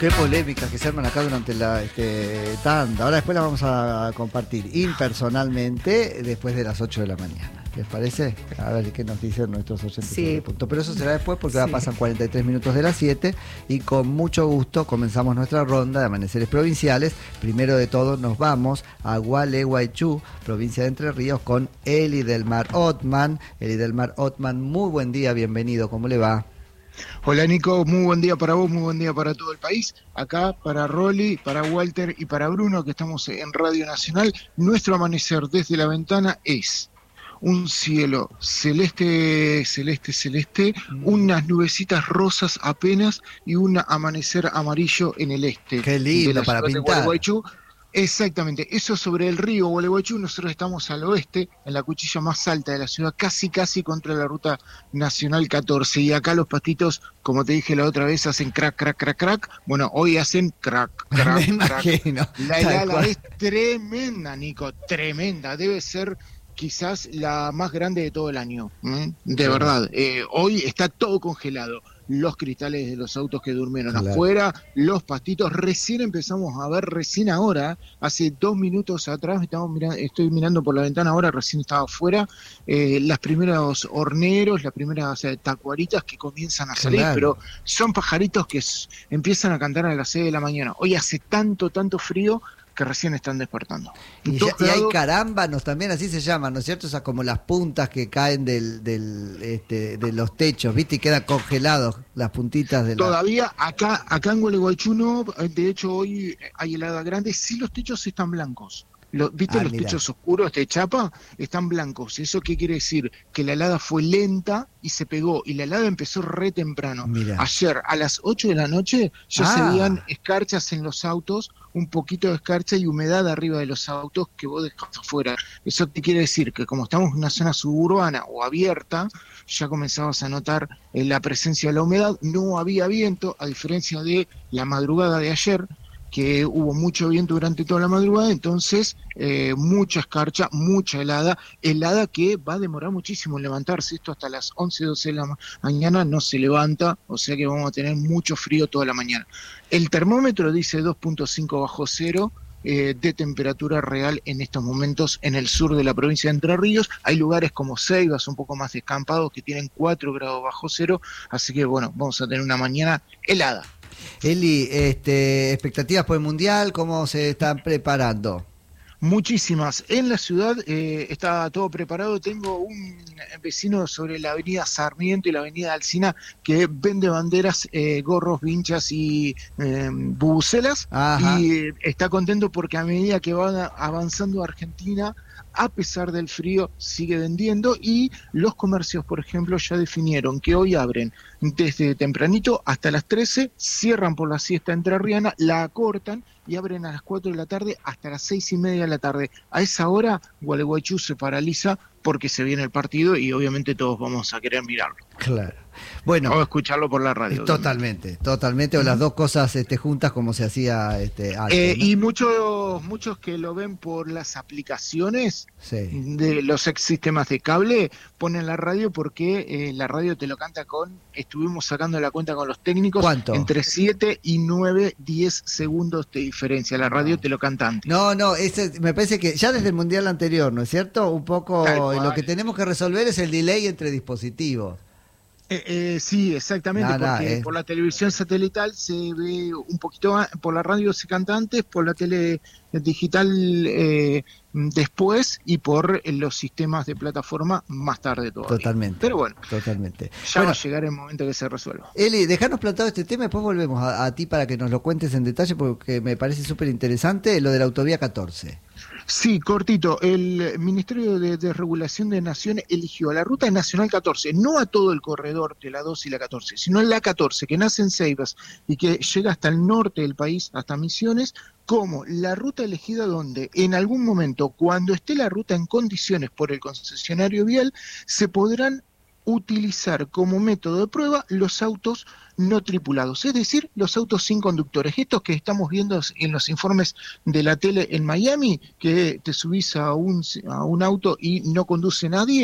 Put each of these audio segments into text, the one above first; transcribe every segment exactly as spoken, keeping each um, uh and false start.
Qué polémicas que se arman acá durante la este, tanda. Ahora después la vamos a compartir impersonalmente después de las ocho de la mañana. ¿Les parece? A ver qué nos dicen nuestros oyentes. Sí. Pero eso será después porque Sí. ahora pasan cuarenta y tres minutos de las siete y con mucho gusto comenzamos nuestra ronda de amaneceres provinciales. Primero de todo nos vamos a Gualeguaychú, provincia de Entre Ríos, con Eli del Mar Othman. Eli del Mar Othman, muy buen día, bienvenido, ¿cómo le va? Hola Nico, muy buen día para vos, muy buen día para todo el país. Acá para Rolly, para Walter y para Bruno, que estamos en Radio Nacional. Nuestro amanecer desde la ventana es un cielo celeste, celeste, celeste, mm. unas nubecitas rosas apenas y un amanecer amarillo en el este. Qué lindo para pintar. Exactamente, eso sobre el río Gualeguaychú. Nosotros estamos al oeste, en la cuchilla más alta de la ciudad, casi casi contra la ruta nacional catorce, y acá los pastitos, como te dije la otra vez, hacen crack, crack, crack, crack. Bueno, hoy hacen crack, crack, Me crack. imagino. La helada es tremenda, Nico, tremenda, debe ser quizás la más grande de todo el año, ¿eh? De sí. verdad, eh, hoy está todo congelado. Los cristales de los autos que durmieron claro. afuera, los pastitos, recién empezamos a ver, recién ahora, hace dos minutos atrás, estamos mirando, estoy mirando por la ventana ahora, recién estaba afuera, eh, las primeros horneros, las primeras eh, tacuaritas que comienzan a salir, claro. pero son pajaritos que s- empiezan a cantar a las seis de la mañana. Hoy hace tanto, tanto frío, que recién están despertando. Y, ya, y hay carámbanos también, así se llaman, ¿no es cierto? O sea, como las puntas que caen del, del, este, de los techos, ¿viste? Y quedan congelados las puntitas de la... Todavía acá, acá en Gualeguaychú no, de hecho hoy hay helada grande, sí los techos están blancos. Lo, ¿Viste ah, los mira. techos oscuros de chapa? Están blancos. ¿Eso qué quiere decir? Que la helada fue lenta y se pegó. Y la helada empezó re temprano. Mira. Ayer a las ocho de la noche ya ah. se veían escarchas en los autos, un poquito de escarcha y humedad arriba de los autos que vos dejás afuera. ¿Eso qué quiere decir? Que como estamos en una zona suburbana o abierta, ya comenzabas a notar eh, la presencia de la humedad. No había viento, a diferencia de la madrugada de ayer, que hubo mucho viento durante toda la madrugada, entonces eh, mucha escarcha, mucha helada, helada que va a demorar muchísimo en levantarse. Esto hasta las once, doce de la mañana no se levanta, o sea que vamos a tener mucho frío toda la mañana. El termómetro dice dos punto cinco bajo cero eh, de temperatura real en estos momentos en el sur de la provincia de Entre Ríos. Hay lugares como Ceibas, un poco más descampados, que tienen cuatro grados bajo cero, así que bueno, vamos a tener una mañana helada. Eli, este, expectativas por el Mundial, ¿cómo se están preparando? Muchísimas. En la ciudad eh, está todo preparado. Tengo un vecino sobre la avenida Sarmiento y la avenida Alsina que vende banderas, eh, gorros, vinchas y eh, bubucelas. Ajá. Y eh, está contento porque a medida que va avanzando Argentina, a pesar del frío, sigue vendiendo, y los comercios, por ejemplo, ya definieron que hoy abren desde tempranito hasta las trece, cierran por la siesta entrerriana, la acortan y abren a las cuatro de la tarde hasta las seis y media de la tarde. A esa hora, Gualeguaychú se paraliza porque se viene el partido y obviamente todos vamos a querer mirarlo. Claro. Bueno, o escucharlo por la radio. Totalmente, obviamente. totalmente, o las dos cosas este, juntas como se hacía este, antes, eh, ¿no? Y muchos muchos que lo ven por las aplicaciones sí. de los ex sistemas de cable, ponen la radio porque eh, la radio te lo canta con, estuvimos sacando la cuenta con los técnicos, ¿cuánto? Entre siete y nueve, diez segundos de diferencia. La radio no. te lo canta antes. No, no, ese, me parece que ya desde el Mundial anterior, ¿no es cierto? Un poco lo que tenemos que resolver es el delay entre dispositivos. Eh, eh, sí, exactamente, nah, porque nah, eh. por la televisión satelital se ve un poquito, por la radio se canta antes, por la tele digital eh, después y por los sistemas de plataforma más tarde todavía. Totalmente. Pero bueno, totalmente. ya bueno, va a llegar el momento que se resuelva. Eli, dejanos plantado este tema y después volvemos a, a ti para que nos lo cuentes en detalle porque me parece súper interesante lo de la autovía catorce. Sí, cortito. El Ministerio de Desregulación de Naciones eligió a la Ruta Nacional catorce, no a todo el corredor de la dos y la catorce, sino en la catorce, que nace en Ceibas y que llega hasta el norte del país, hasta Misiones, como la ruta elegida donde en algún momento, cuando esté la ruta en condiciones por el concesionario vial, se podrán utilizar como método de prueba los autos no tripulados, es decir, los autos sin conductores, estos que estamos viendo en los informes de la tele en Miami, que te subís a un, a un auto y no conduce nadie.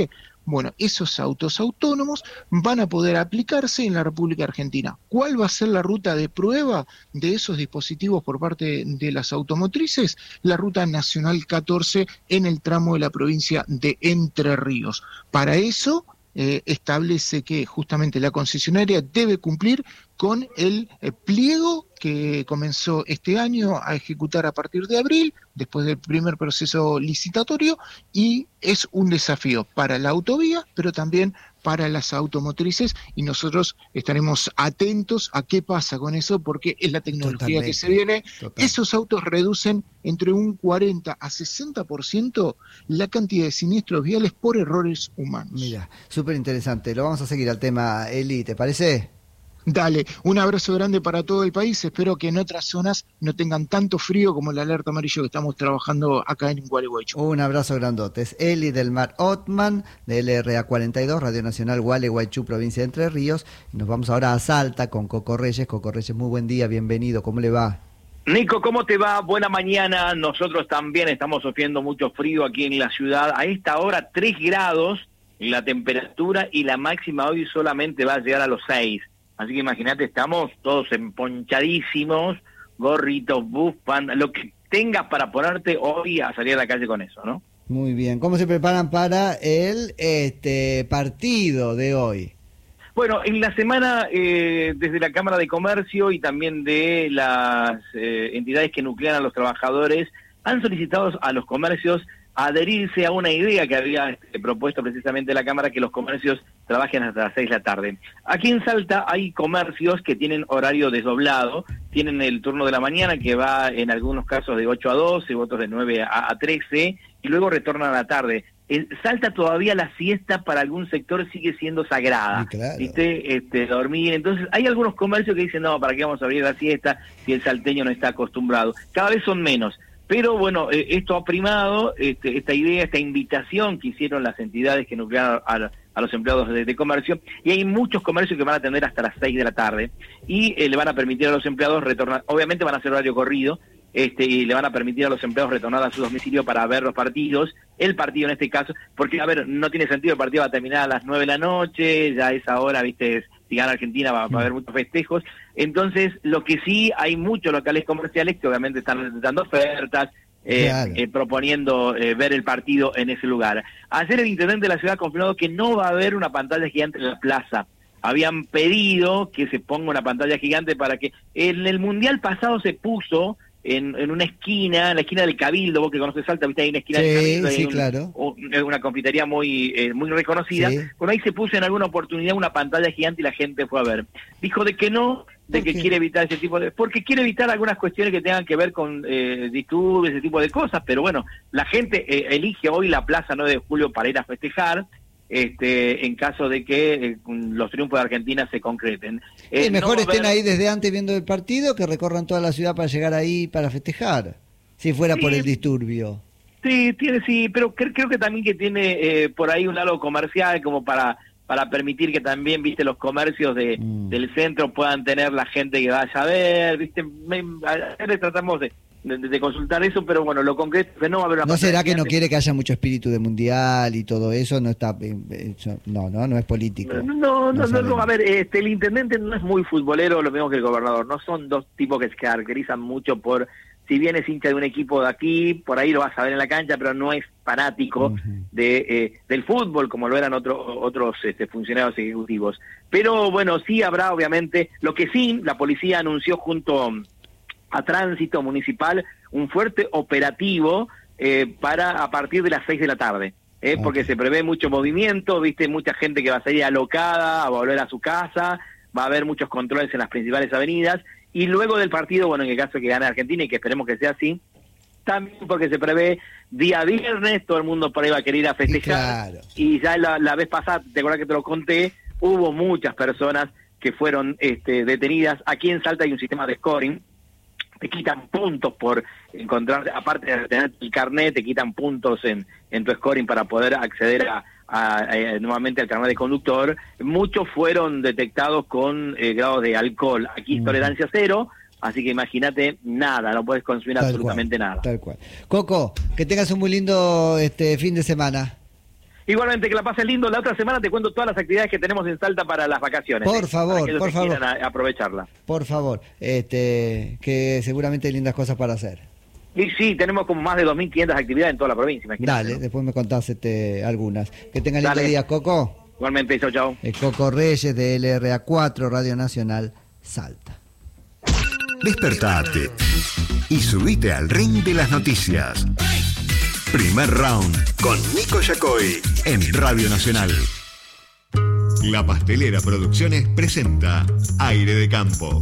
Bueno, esos autos autónomos van a poder aplicarse en la República Argentina. ¿Cuál va a ser la ruta de prueba de esos dispositivos por parte de las automotrices? La ruta nacional catorce en el tramo de la provincia de Entre Ríos. Para eso eh, establece que justamente la concesionaria debe cumplir con el eh, pliego que comenzó este año a ejecutar a partir de abril, después del primer proceso licitatorio, y es un desafío para la autovía, pero también para las automotrices, y nosotros estaremos atentos a qué pasa con eso, porque es la tecnología Totalmente. que se viene. Total. Esos autos reducen entre un cuarenta a sesenta por ciento la cantidad de siniestros viales por errores humanos. Mira, súper interesante. Lo vamos a seguir al tema, Eli, ¿te parece? Dale, un abrazo grande para todo el país. Espero que en otras zonas no tengan tanto frío como la alerta amarillo que estamos trabajando acá en Gualeguaychú. Un abrazo grandote. Es Eli del Mar Ottman, de L R A cuarenta y dos, Radio Nacional Gualeguaychú, provincia de Entre Ríos. Y nos vamos ahora a Salta con Coco Reyes. Coco Reyes, muy buen día, bienvenido. ¿Cómo le va? Nico, ¿cómo te va? Buena mañana. Nosotros también estamos sufriendo mucho frío aquí en la ciudad. A esta hora, tres grados la temperatura y la máxima hoy solamente va a llegar a los seis. Así que imagínate, estamos todos emponchadísimos, gorritos, bufanda, lo que tengas para ponerte hoy a salir a la calle con eso, ¿no? Muy bien. ¿Cómo se preparan para el este partido de hoy? Bueno, en la semana, eh, desde la Cámara de Comercio y también de las eh, entidades que nuclean a los trabajadores, han solicitado a los comercios adherirse a una idea que había este, propuesto precisamente la Cámara, que los comercios trabajen hasta las seis de la tarde. Aquí en Salta hay comercios que tienen horario desdoblado, tienen el turno de la mañana que va en algunos casos de ocho a doce, otros de nueve a trece, y luego retornan a la tarde. En Salta todavía la siesta para algún sector sigue siendo sagrada, sí, claro. ¿Viste? Este, dormir. Entonces hay algunos comercios que dicen, no, ¿para qué vamos a abrir la siesta si el salteño no está acostumbrado? Cada vez son menos. Pero bueno, eh, esto ha primado, este, esta idea, esta invitación que hicieron las entidades que nuclearon a, a los empleados de, de comercio, y hay muchos comercios que van a atender hasta las seis de la tarde, y eh, le van a permitir a los empleados retornar, obviamente van a hacer horario corrido, este, y le van a permitir a los empleados retornar a su domicilio para ver los partidos, el partido en este caso, porque, a ver, no tiene sentido, el partido va a terminar a las nueve de la noche, ya a esa hora, viste, si gana Argentina va, va a haber muchos festejos. Entonces, lo que sí, hay muchos locales comerciales que obviamente están dando ofertas, eh, claro. eh, proponiendo eh, ver el partido en ese lugar. Ayer el intendente de la ciudad ha confirmado que no va a haber una pantalla gigante en la plaza. Habían pedido que se ponga una pantalla gigante para que... En el Mundial pasado se puso en, en una esquina, en la esquina del Cabildo, vos que conoces Salta, viste, hay una esquina sí, del Cabildo, sí, hay un, claro. un, una confitería muy eh, muy reconocida, sí. Por ahí se puso en alguna oportunidad una pantalla gigante y la gente fue a ver. Dijo de que no, de que quiere evitar ese tipo de... Porque quiere evitar algunas cuestiones que tengan que ver con eh, disturbios, ese tipo de cosas, pero bueno, la gente eh, elige hoy la Plaza nueve de julio para ir a festejar, este en caso de que eh, los triunfos de Argentina se concreten. Eh, sí, mejor no estén ver... ahí desde antes viendo el partido que recorran toda la ciudad para llegar ahí para festejar, si fuera sí, por el disturbio. Sí, tiene sí, pero cre creo que también que tiene eh, por ahí un lado comercial como para para permitir que también, viste, los comercios de mm. del centro puedan tener la gente que vaya a ver, viste, me, a ver, tratamos de De, de consultar eso, pero bueno, lo concreto es que no va a haber una... ¿No será que no quiere que haya mucho espíritu de mundial y todo eso? No está, eso, no, no, no es político. No, no, no, no, no, a ver, este, el intendente no es muy futbolero, lo mismo que el gobernador. No son dos tipos que se caracterizan mucho por, si bien es hincha de un equipo de aquí, por ahí lo vas a ver en la cancha, pero no es fanático uh-huh. de eh, del fútbol como lo eran otros otros este, funcionarios ejecutivos. Pero bueno, sí habrá obviamente, lo que sí, la policía anunció junto a Tránsito Municipal un fuerte operativo eh, para a partir de las seis de la tarde, eh, okay. porque se prevé mucho movimiento, viste, mucha gente que va a salir alocada, a volver a su casa, va a haber muchos controles en las principales avenidas, y luego del partido, bueno, en el caso de que gane Argentina, y que esperemos que sea así, también porque se prevé día viernes, todo el mundo por ahí va a querer ir a festejar, claro. Y ya la, la vez pasada, te acuerdas que te lo conté, hubo muchas personas que fueron este, detenidas. Aquí en Salta hay un sistema de scoring, te quitan puntos por encontrar, aparte de tener el carnet, te quitan puntos en, en tu scoring para poder acceder a, a, a nuevamente al carnet de conductor. Muchos fueron detectados con eh, grados de alcohol. Aquí mm. tolerancia cero, así que imagínate, nada, no puedes consumir tal absolutamente cual, nada. Tal cual. Coco, que tengas un muy lindo este fin de semana. Igualmente, que la pases lindo. La otra semana te cuento todas las actividades que tenemos en Salta para las vacaciones. Por ¿eh? favor, para por que favor. quieran a, aprovecharla. Por favor, este, que seguramente hay lindas cosas para hacer. Y sí, tenemos como más de dos mil quinientas actividades en toda la provincia. Imagínate, Dale, ¿no? después me contás este, algunas. Que tengan lindo Dale. día, Coco. Igualmente, chau, chau. El Coco Reyes de L R A cuatro, Radio Nacional, Salta. Despertate y subite al ring de las noticias. Primer round con Nico Yacoy en Radio Nacional. La Pastelera Producciones presenta Aire de Campo.